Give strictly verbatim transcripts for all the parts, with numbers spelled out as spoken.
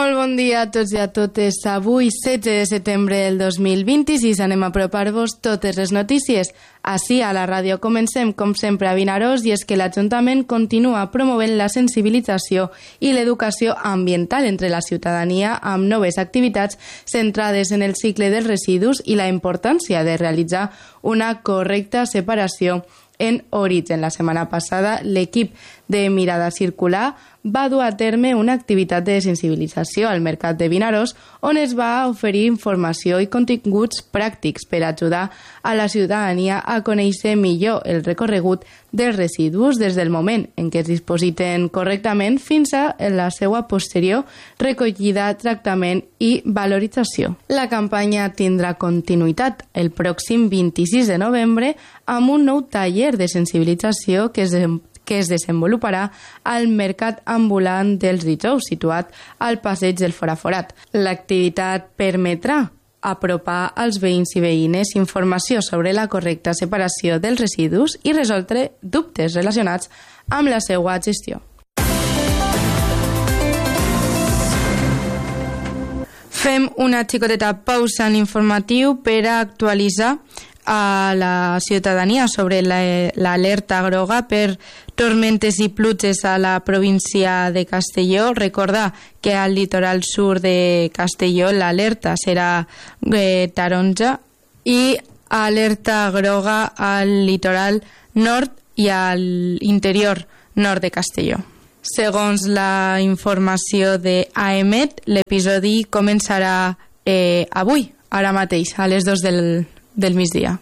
Molt bon dia a tots i a totes. Avui, setze de setembre del dos mil vint-i-sis, anem a apropar-vos totes les notícies. Així, a la ràdio, comencem, com sempre, a Vinaròs, i és que l'Ajuntament continua promovent la sensibilització i l'educació ambiental entre la ciutadania amb noves activitats centrades en el cicle dels residus i la importància de realitzar una correcta separació en origen. La setmana passada, l'equip de Mirada Circular va dur a terme una activitat de sensibilització al Mercat de Vinaròs on es va oferir informació i continguts pràctics per ajudar a la ciutadania a conèixer millor el recorregut dels residus des del moment en què es dispositen correctament fins a la seva posterior recollida, tractament i valorització. La campanya tindrà continuïtat el pròxim vint-i-sis de novembre amb un nou taller de sensibilització que es que es desenvoluparà al Mercat Ambulant dels Dijous, situat al passeig del Foraforat. L'activitat permetrà apropar als veïns i veïnes informació sobre la correcta separació dels residus i resoldre dubtes relacionats amb la seva gestió. Fem una xicoteta pausa en l'informatiu per a actualitzar a la ciutadania sobre l'alerta groga per tormentes i pluges a la província de Castelló. Recordar que al litoral sur de Castelló l'alerta serà eh, taronja i alerta groga al litoral nord i a l'interior nord de Castelló. Segons la informació de AEMET, l'episodi començarà eh, avui, ara mateix, a les dues del del migdia.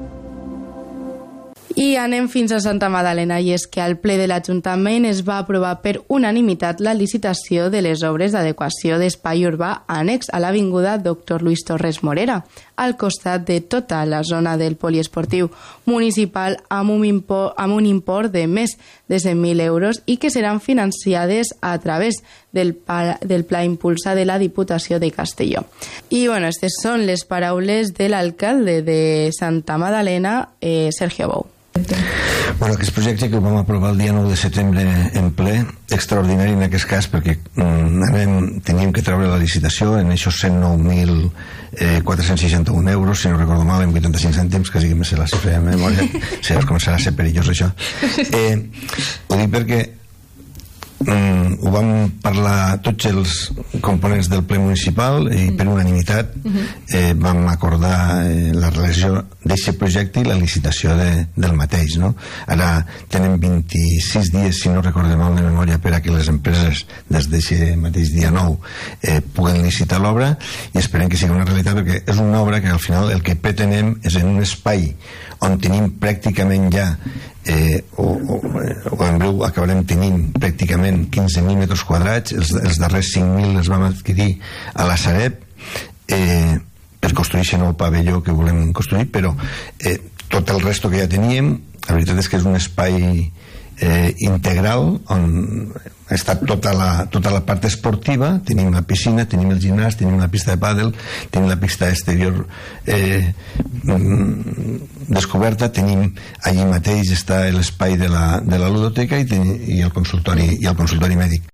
I anem fins a Santa Madalena, i és que al ple de l'Ajuntament es va aprovar per unanimitat la licitació de les obres d'adequació d'espai urbà ànex a l'avinguda doctor Luis Torres Morera, al costat de tota la zona del poliesportiu municipal amb un import, amb un import de més de cent mil euros i que seran financiades a través del, del Pla Impulsa de la Diputació de Castelló. I bueno, aquestes són les paraules de l'alcalde de Santa Madalena, eh, Sergio Bou. Bueno, aquest projecte que el vam aprovar el dia nou de setembre en ple, extraordinari en aquest cas perquè mm, teníem que treure la licitació en aquests cent nou mil quatre-cents seixanta-un euros, si no recordo mal, en vuitanta-cinc cèntims, quasi que me sé la xifra de memòria, si no començarà a ser perillós això. Eh, ho dic perquè Mm, ho vam parlar tots els components del ple municipal i per unanimitat eh, vam acordar eh, la relació d'aquest projecte i la licitació de, del mateix, no? Ara tenen vint-i-sis dies, si no recordem mal de memòria, per a que les empreses des d'aquest mateix dia nou eh, puguen licitar l'obra i esperem que sigui una realitat, perquè és una obra que al final el que pretenem és en un espai on tenim pràcticament ja Eh, o, o, o en breu acabarem tenint pràcticament quinze mil metres quadrats, els, els darrers cinc mil els vam adquirir a la Sareb eh, per construir aquest nou pavelló que volem construir, però eh, tot el resto que ja teníem, la veritat és que és un espai eh, integral on està tota la, tota la part esportiva, tenim la piscina, tenim el gimnàs, tenim la pista de pàdel, tenim la pista exterior eh, descoberta, tenim allí mateix està l'espai de la, de la ludoteca i, ten, i, el consultori, i el consultori mèdic.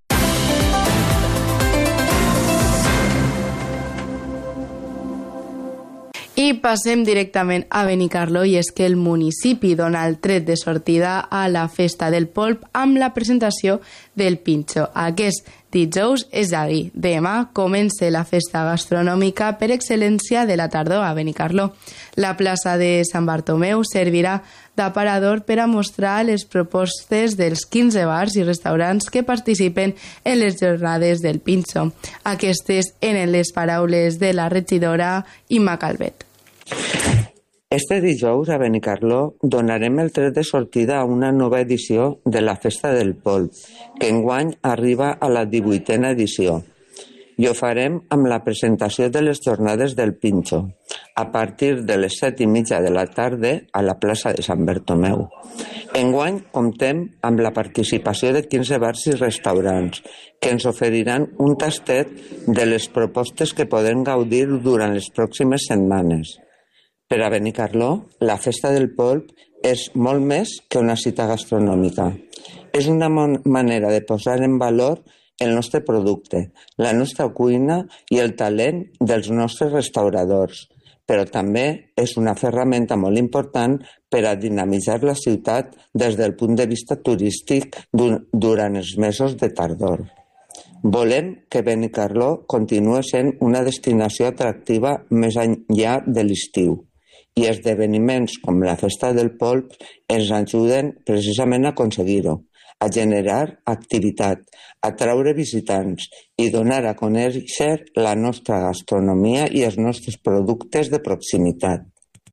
I passem directament a Benicarló, i és que el municipi dona el tret de sortida a la festa del polp amb la presentació del Pinxo. Aquest dijous, és a dir, demà, comença la festa gastronòmica per excel·lència de la tardor a Benicarló. La plaça de Sant Bartomeu servirà d'aparador per a mostrar les propostes dels quinze bars i restaurants que participen en les jornades del Pinxo. Aquestes eren les paraules de la regidora Imma Calvet. Este dijous a Benicarló donarem el tret de sortida a una nova edició de la Festa del Polp, que enguany arriba a la divuitena edició. I ho farem amb la presentació de les jornades del Pinxo, a partir de les set i mitja de la tarda a la plaça de Sant Bartomeu. Enguany comptem amb la participació de quinze bars i restaurants, que ens oferiran un tastet de les propostes que podem gaudir durant les pròximes setmanes. Per a Benicarló, la Festa del Polp és molt més que una cita gastronòmica. És una manera de posar en valor el nostre producte, la nostra cuina i el talent dels nostres restauradors, però també és una ferramenta molt important per a dinamitzar la ciutat des del punt de vista turístic durant els mesos de tardor. Volem que Benicarló continuï sent una destinació atractiva més enllà de l'estiu i esdeveniments com la Festa del Polp ens ajuden precisament a aconseguir-ho, a generar activitat, a atraure visitants i donar a conèixer la nostra gastronomia i els nostres productes de proximitat.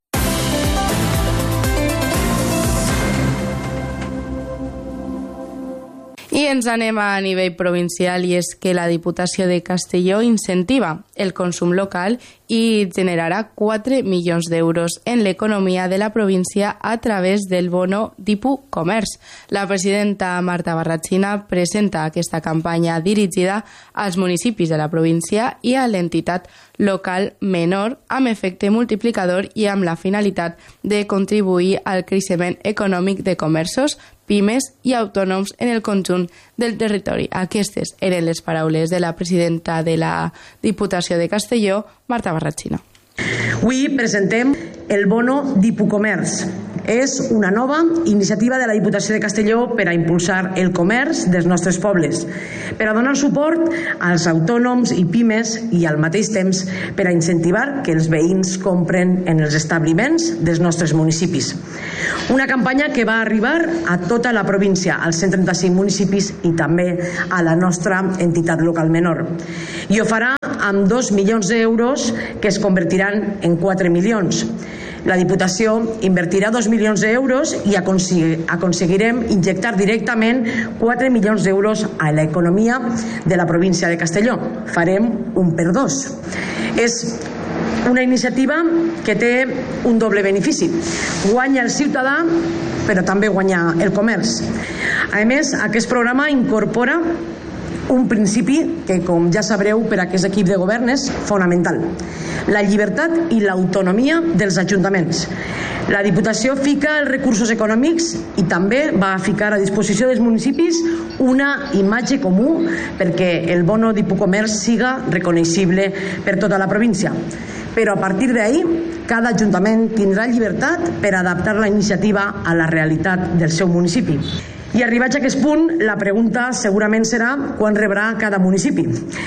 I ens anem a nivell provincial, i és que la Diputació de Castelló incentiva el consum local i generarà quatre milions d'euros en l'economia de la província a través del bono Dipu Comerç. La presidenta Marta Barratxina presenta aquesta campanya dirigida als municipis de la província i a l'entitat local menor amb efecte multiplicador i amb la finalitat de contribuir al creixement econòmic de comerços, pimes i autònoms en el conjunt del territori. Aquestes eren les paraules de la presidenta de la Diputació de Castelló, Marta Barratxina. Avui presentem el bono Dipu Comerç. És una nova iniciativa de la Diputació de Castelló per a impulsar el comerç dels nostres pobles, per a donar suport als autònoms i pimes i al mateix temps per a incentivar que els veïns compren en els establiments dels nostres municipis. Una campanya que va arribar a tota la província, als cent trenta-cinc municipis i també a la nostra entitat local menor. I ho farà amb dos milions d'euros que es convertiran en quatre milions. La Diputació invertirà dos milions d'euros i aconseguirem injectar directament quatre milions d'euros a l'economia de la província de Castelló. Farem un per dos. És una iniciativa que té un doble benefici. Guanya el ciutadà, però també guanya el comerç. A més, aquest programa incorpora un principi que, com ja sabreu, per a aquest equip de govern és fonamental: la llibertat i l'autonomia dels ajuntaments. La Diputació fica els recursos econòmics i també va ficar a disposició dels municipis una imatge comú perquè el bono Dipu Comerç siga reconeixible per tota la província. Però a partir d'ahí, cada ajuntament tindrà llibertat per adaptar la iniciativa a la realitat del seu municipi. I arribats a aquest punt, la pregunta segurament serà quan rebrà cada municipi.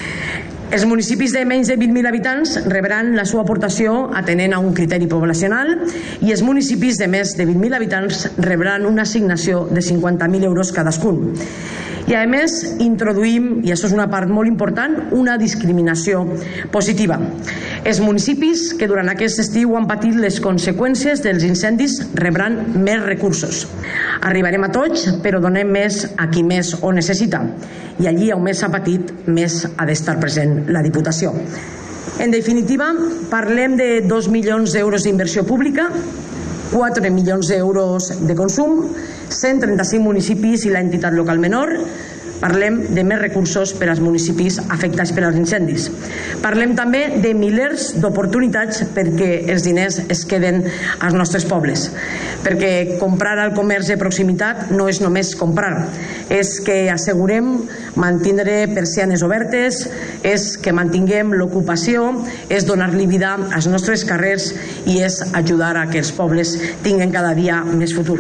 Els municipis de menys de vint mil habitants rebran la seva aportació atenent a un criteri poblacional i els municipis de més de vint mil habitants rebran una assignació de cinquanta mil euros cadascun. I a més introduïm, i això és una part molt important, una discriminació positiva. Els municipis que durant aquest estiu han patit les conseqüències dels incendis rebran més recursos. Arribarem a tots, però donem més a qui més ho necessita. I allí on més ha patit, més ha d'estar present la Diputació. En definitiva, parlem de dos milions d'euros d'inversió pública, quatre milions d'euros de consum, cent trenta-cinc municipis i l'entitat local menor. Parlem de més recursos per als municipis afectats per als incendis. Parlem també de milers d'oportunitats perquè els diners es queden als nostres pobles. Perquè comprar al comerç de proximitat no és només comprar, és que assegurem mantindre persianes obertes, és que mantinguem l'ocupació, és donar-li vida als nostres carrers i és ajudar a que els pobles tinguin cada dia més futur.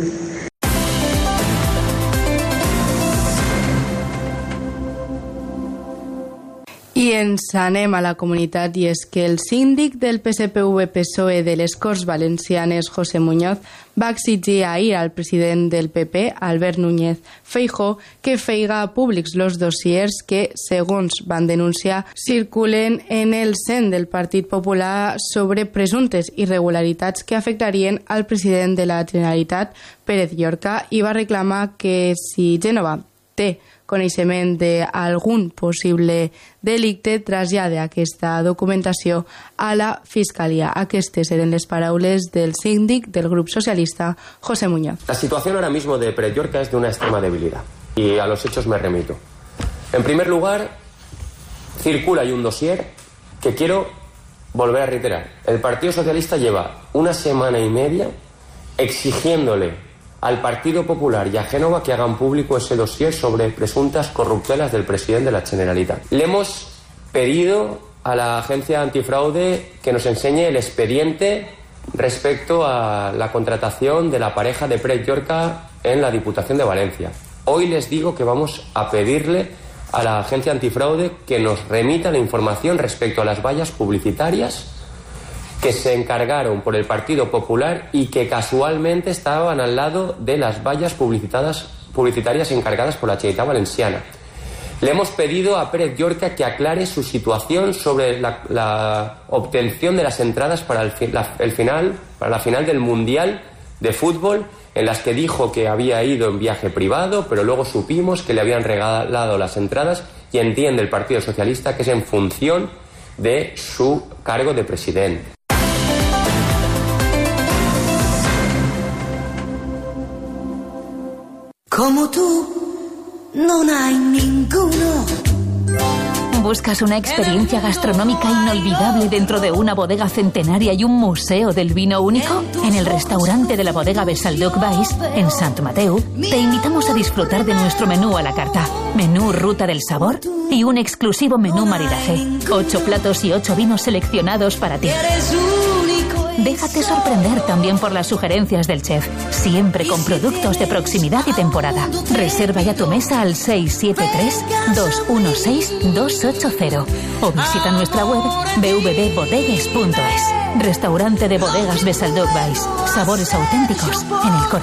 I ens anem a la comunitat, i és que el síndic del P S P V P S O E de les Corts Valencianes, José Muñoz, va exigir ahir al president del P P, Albert Núñez Feijóo, que feiga públics los dossiers que, segons van denunciar, circulen en el sen del Partit Popular sobre presumptes irregularitats que afectarien al president de la Generalitat, Pérez Llorca, i va reclamar que si Gènova té coneixement d'algun possible delicte, trasllada aquesta documentació a la Fiscalia. Aquestes eren les paraules del síndic del grup socialista, José Muñoz. La situación ahora mismo de Pérez Llorca es de una extrema debilidad y a los hechos me remito. En primer lugar, circula ahí un dossier que quiero volver a reiterar. El Partido Socialista lleva una semana y media exigiéndole al Partido Popular y a Génova que hagan público ese dossier sobre presuntas corruptelas del presidente de la Generalitat. Le hemos pedido a la agencia antifraude que nos enseñe el expediente respecto a la contratación de la pareja de Pere Llorca en la Diputación de Valencia. Hoy les digo que vamos a pedirle a la agencia antifraude que nos remita la información respecto a las vallas publicitarias que se encargaron por el Partido Popular y que casualmente estaban al lado de las vallas publicitadas, publicitarias encargadas por la Generalitat Valenciana. Le hemos pedido a Pérez Llorca que aclare su situación sobre la, la obtención de las entradas para el, la, el final, para la final del Mundial de Fútbol, en las que dijo que había ido en viaje privado, pero luego supimos que le habían regalado las entradas, y entiende el Partido Socialista que es en función de su cargo de presidente. Como tú, no hay ninguno. ¿Buscas una experiencia gastronómica inolvidable dentro de una bodega centenaria y un museo del vino único? En el restaurante de la bodega Besalduc Baix, en Sant Mateu, te invitamos a disfrutar de nuestro menú a la carta, menú Ruta del Sabor y un exclusivo menú maridaje. Ocho platos y ocho vinos seleccionados para ti. Déjate sorprender también por las sugerencias del chef, siempre con productos de proximidad y temporada. Reserva ya tu mesa al seis siete tres, dos uno seis, dos ocho cero o visita nuestra web b w w punto bodegues punto es. Restaurante de bodegas Besalduc Baix. Sabores auténticos en el corazón.